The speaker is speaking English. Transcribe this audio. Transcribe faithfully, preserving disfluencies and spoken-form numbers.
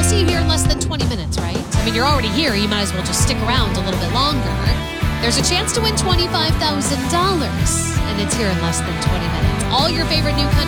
see you here in less than twenty minutes, right? I mean, you're already here. You might as well just stick around a little bit longer. There's a chance to win twenty-five thousand dollars, and it's here in less than twenty minutes. All your favorite new country